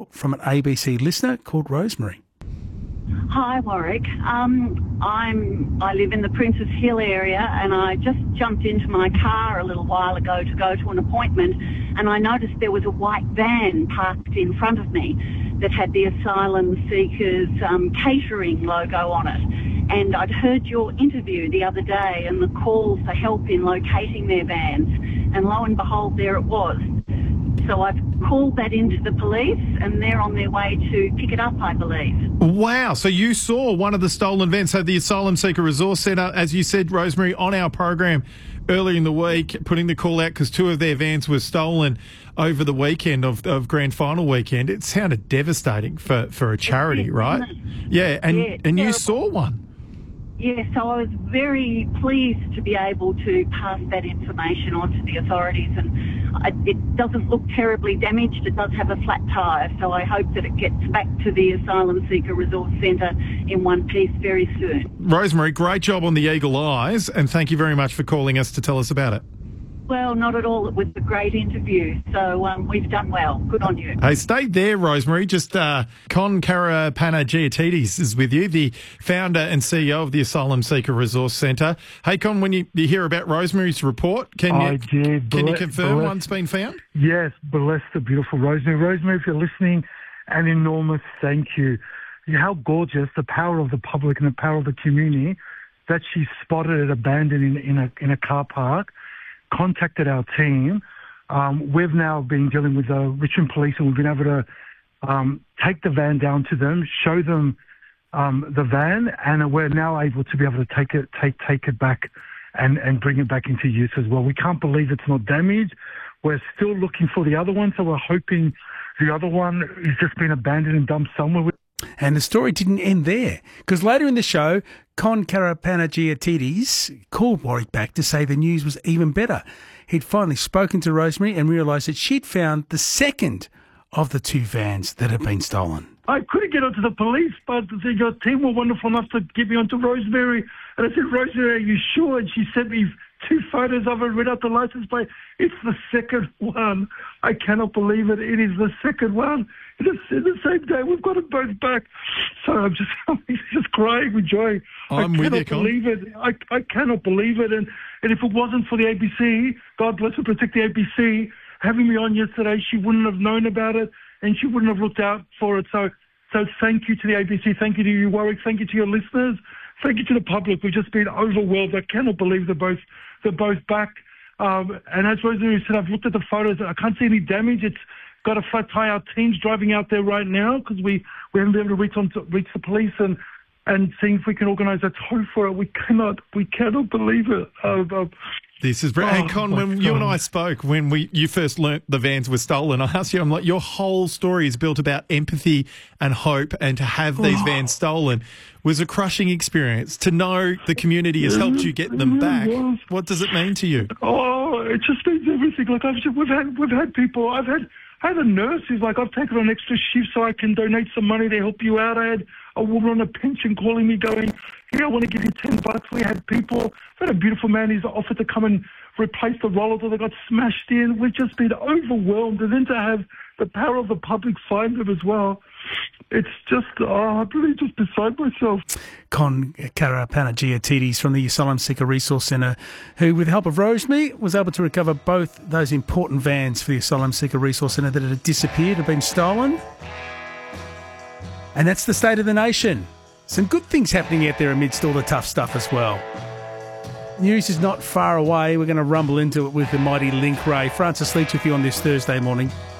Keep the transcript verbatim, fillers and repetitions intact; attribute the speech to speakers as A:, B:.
A: report from an A B C listener called Rosemary.
B: Hi, Warwick. Um, I'm, I live in the Princes Hill area, and I just jumped into my car a little while ago to go to an appointment, and I noticed there was a white van parked in front of me that had the Asylum Seekers um, catering logo on it. And I'd heard your interview the other day and the call for help in locating their vans, and lo and behold, there it was. So I've called that into the police, and they're on their way to pick it up, I believe.
C: Wow. So you saw one of the stolen vans. So the Asylum Seeker Resource Centre, as you said, Rosemary, on our program earlier in the week, putting the call out because two of their vans were stolen over the weekend of, of Grand Final weekend. It sounded devastating for, for a charity, right? Yeah, and,
B: yeah,
C: and you
B: terrible.
C: saw one.
B: Yeah, so I was very pleased to be able to pass that information on to the authorities, and I, it doesn't look terribly damaged. It does have a flat tyre, so I hope that it gets back to the Asylum Seeker Resource Centre in one piece very soon.
C: Rosemary, great job on the Eagle Eyes, and thank you very much for calling us to tell us about it.
B: Well, not at all. It was a great interview, so um, we've done well. Good on you.
C: Hey, stay there, Rosemary. Just uh, Con Karapanagiotis is with you, the founder and C E O of the Asylum Seeker Resource Centre. Hey, Con, when you, you hear about Rosemary's report, can you,
D: I did.
C: can
D: Bless,
C: you confirm
D: bless,
C: one's been found?
D: Yes, bless the beautiful Rosemary. Rosemary, if you're listening, an enormous thank you. How gorgeous, the power of the public and the power of the community, that she spotted it abandoned in, in, a, in a car park, contacted our team. Um, we've now been dealing with the Richmond Police, and we've been able to um, take the van down to them, show them um, the van, and we're now able to be able to take it, take take it back, and, and bring it back into use as well. We can't believe it's not damaged. We're still looking for the other one, so we're hoping the other one is just been abandoned and dumped somewhere.
A: And the story didn't end there, because later in the show, Con Karapanagiotis called Warwick back to say the news was even better. He'd finally spoken to Rosemary and realised that she'd found the second of the two vans that had been stolen.
D: I couldn't get onto the police, but the, your team were wonderful enough to get me onto Rosemary. And I said, Rosemary, are you sure? And she sent me two photos of it, read out the license plate. It's the second one. I cannot believe it. It is the second one. In the, in the same day, we've got them both back. So I'm just, I'm just crying with joy.
C: I'm
D: I
C: with
D: cannot
C: you, Con.
D: believe it. I, I cannot believe it. And, and if it wasn't for the A B C, God bless and protect the A B C, having me on yesterday, she wouldn't have known about it, and she wouldn't have looked out for it. So, so thank you to the A B C. Thank you to you, Warwick. Thank you to your listeners. Thank you to the public. We've just been overwhelmed. I cannot believe they're both, they're both back. Um, and as Rosemary said, I've looked at the photos. I can't see any damage. It's got a flat tire. Our team's driving out there right now because we, we haven't been able to reach on to reach the police and and seeing if we can organise a tow for it. We cannot, we cannot believe it. Uh, uh,
C: This is brilliant.
D: Oh,
C: Hey, Con,
D: my
C: when you and
D: God.
C: I spoke, when we you first learnt the vans were stolen, I asked you, I'm like, your whole story is built about empathy and hope, and to have these vans stolen was a crushing experience. To know the community has helped you get them back, what does it mean to you?
D: Oh, it just means everything. Like I've just, we've had we've had people. I've had I had a nurse who's like, I've taken on extra shift so I can donate some money to help you out. I had a woman on a pension calling me going, here, I want to give you ten bucks. We had people. We had a beautiful man who's offered to come and replace the rollers that got smashed in. We've just been overwhelmed. And then to have the power of the public find them as well, it's just, oh, I'm really just beside myself.
A: Con Karapanagiotis from the Asylum Seeker Resource Centre, who, with the help of Rosemary, was able to recover both those important vans for the Asylum Seeker Resource Centre that had disappeared, had been stolen. And that's the state of the nation. Some good things happening out there amidst all the tough stuff as well. News is not far away. We're going to rumble into it with the mighty Link Ray. Francis Leach with you on this Thursday morning.